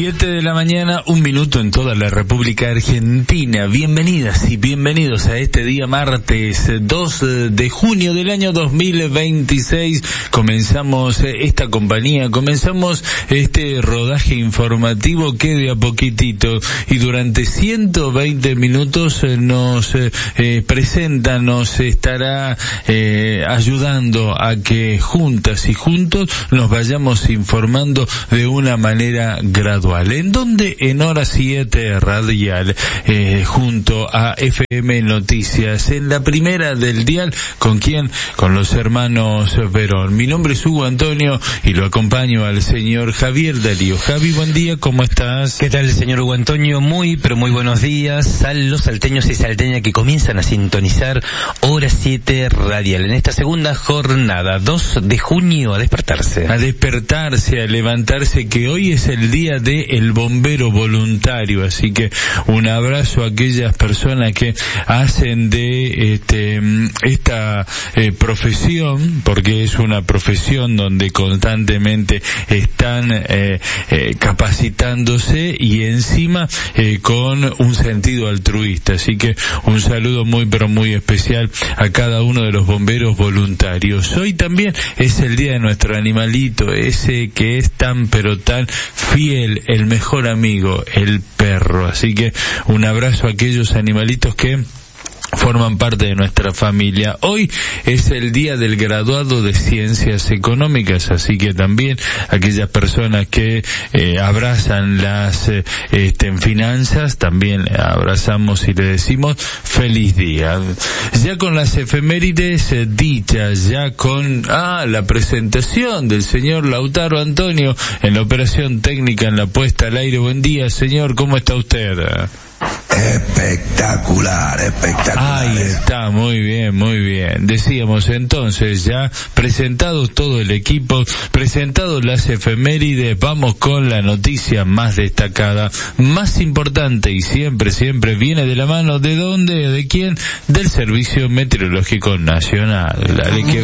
7 de la mañana, 1 minuto en toda la República Argentina. Bienvenidas y bienvenidos a este día martes 2 de junio del año 2026. Comenzamos esta compañía, comenzamos este rodaje informativo que de a poquitito y durante 120 minutos nos presenta, nos estará ayudando a que juntas y juntos nos vayamos informando de una manera gradual. ¿En dónde? En Hora 7 Radial, junto a FM Noticias, en la primera del dial. ¿Con quién? Con los hermanos Verón. Mi nombre es Hugo Antonio y lo acompaño al señor Javier Darío. Javi, buen día, ¿cómo estás? ¿Qué tal, señor Hugo Antonio? Muy, pero muy buenos días a los salteños y salteñas que comienzan a sintonizar Hora 7 Radial en esta segunda jornada, 2 de junio, a despertarse. A despertarse, a levantarse, que hoy es el día de el bombero voluntario, así que un abrazo a aquellas personas que hacen de esta profesión, porque es una profesión donde constantemente están capacitándose y encima con un sentido altruista, así que un saludo muy pero muy especial a cada uno de los bomberos voluntarios. Hoy también es el día de nuestro animalito, ese que es tan pero tan fiel, el mejor amigo, el perro. Así que un abrazo a aquellos animalitos que forman parte de nuestra familia. Hoy es el día del graduado de Ciencias Económicas, así que también aquellas personas que abrazan las finanzas, también abrazamos y le decimos feliz día. Ya con las efemérides dichas, ya con la presentación del señor Lautaro Antonio en la operación técnica, en la puesta al aire. Buen día, señor, ¿cómo está usted? Espectacular. Ahí está, muy bien. Decíamos entonces, ya presentados todo el equipo, presentados las efemérides, vamos con la noticia más destacada, más importante y siempre viene de la mano ¿de dónde? ¿De quién? Del Servicio Meteorológico Nacional. Dale, que